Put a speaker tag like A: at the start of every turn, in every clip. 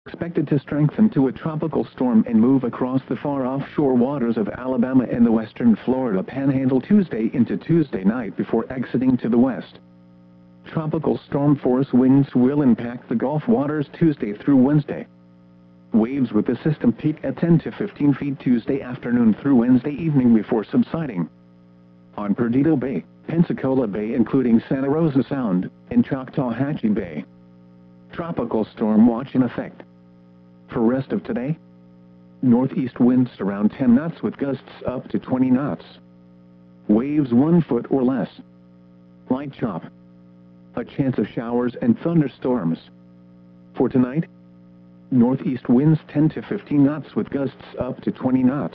A: expected to strengthen to a tropical storm and move across the far offshore waters of Alabama and the western Florida Panhandle Tuesday into Tuesday night before exiting to the west. Tropical storm force winds will impact the Gulf waters Tuesday through Wednesday. Waves with the system peak at 10 to 15 feet Tuesday afternoon through Wednesday evening before subsiding. On Perdido Bay, Pensacola Bay including Santa Rosa Sound, and Choctawhatchee Bay. Tropical storm watch in effect. For rest of today, northeast winds around 10 knots with gusts up to 20 knots. Waves 1 foot or less. Light chop. A chance of showers and thunderstorms. For tonight, northeast winds 10 to 15 knots with gusts up to 20 knots.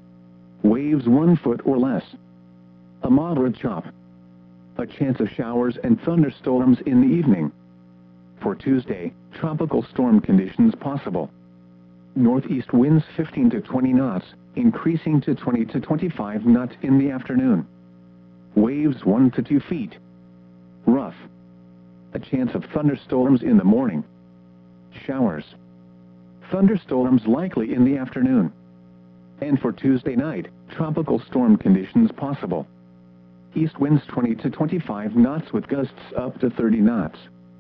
A: Waves 1 foot or less. A moderate chop. A chance of showers and thunderstorms in the evening. For Tuesday, tropical storm conditions possible. Northeast winds 15 to 20 knots, increasing to 20 to 25 knots in the afternoon. Waves 1 to 2 feet. Rough. A chance of thunderstorms in the morning. Showers. Thunderstorms likely in the afternoon. And for Tuesday night, tropical storm conditions possible. East winds 20 to 25 knots with gusts up to 30 knots.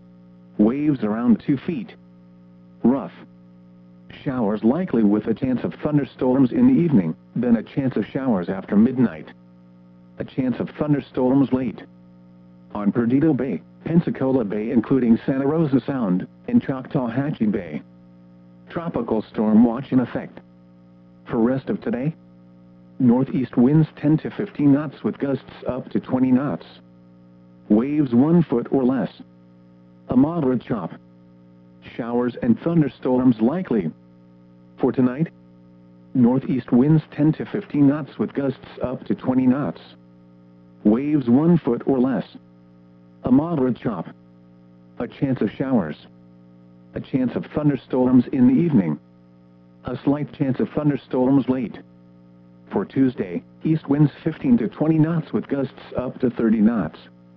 A: Waves around 2 feet. Rough. Showers likely with a chance of thunderstorms in the evening, then a chance of showers after midnight. A chance of thunderstorms late. On Perdido Bay, Pensacola Bay including Santa Rosa Sound, and Choctawhatchee Bay. Tropical storm watch in effect. For rest of today, northeast winds 10 to 15 knots with gusts up to 20 knots. Waves 1 foot or less. A moderate chop. Showers and thunderstorms likely. For tonight, northeast winds 10 to 15 knots with gusts up to 20 knots. Waves 1 foot or less. A moderate chop. A chance of showers. A chance of thunderstorms in the evening. A slight chance of thunderstorms late. For Tuesday, east winds 15 to 20 knots with gusts up to 30 knots.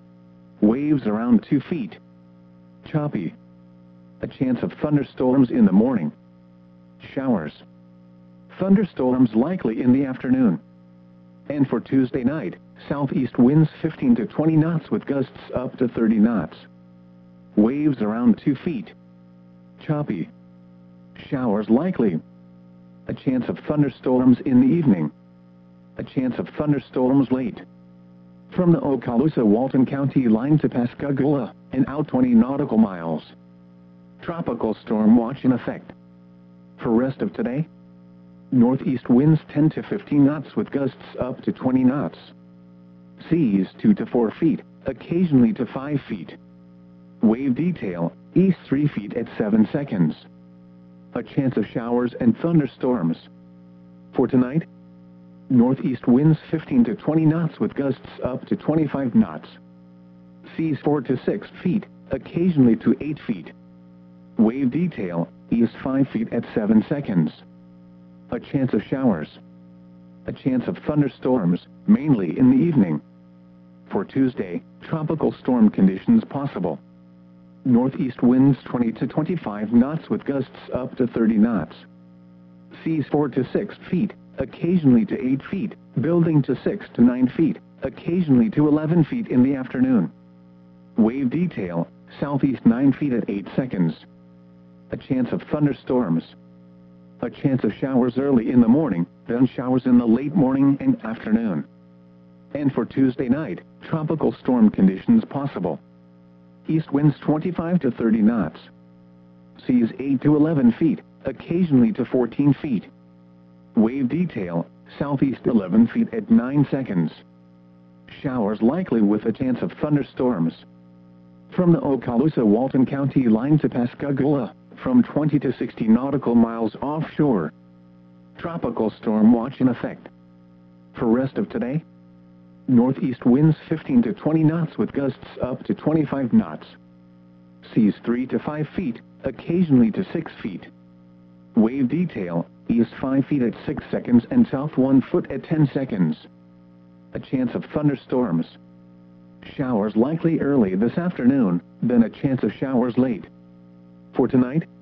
A: Waves around 2 feet. Choppy. A chance of thunderstorms in the morning. Showers. Thunderstorms likely in the afternoon. And for Tuesday night, southeast winds 15 to 20 knots with gusts up to 30 knots. Waves around 2 feet. Choppy. Showers likely. A chance of thunderstorms in the evening. A chance of thunderstorms late. From the Okaloosa-Walton County line to Pascagoula, and out 20 nautical miles. Tropical storm watch in effect. For rest of today, northeast winds 10 to 15 knots with gusts up to 20 knots. Seas 2 to 4 feet, occasionally to 5 feet. Wave detail, east 3 feet at 7 seconds. A chance of showers and thunderstorms. For tonight, northeast winds 15 to 20 knots with gusts up to 25 knots. Seas 4 to 6 feet, occasionally to 8 feet. Wave detail, east 5 feet at 7 seconds. A chance of showers. A chance of thunderstorms, mainly in the evening. For Tuesday, tropical storm conditions possible. Northeast winds 20 to 25 knots with gusts up to 30 knots. Seas 4 to 6 feet, occasionally to 8 feet, building to 6 to 9 feet, occasionally to 11 feet in the afternoon. Wave detail, southeast 9 feet at 8 seconds. A chance of thunderstorms. A chance of showers early in the morning, then showers in the late morning and afternoon. And for Tuesday night, tropical storm conditions possible. East winds 25 to 30 knots. Seas 8 to 11 feet, occasionally to 14 feet. Wave detail, southeast 11 feet at 9 seconds. Showers likely with a chance of thunderstorms. From the Okaloosa-Walton County line to Pascagoula, from 20 to 60 nautical miles offshore. Tropical storm watch in effect. For rest of today, northeast winds 15 to 20 knots with gusts up to 25 knots. Seas 3 to 5 feet, occasionally to 6 feet. Wave detail, east 5 feet at 6 seconds and south 1 foot at 10 seconds. A chance of thunderstorms. Showers likely early this afternoon, then a chance of showers late. For tonight,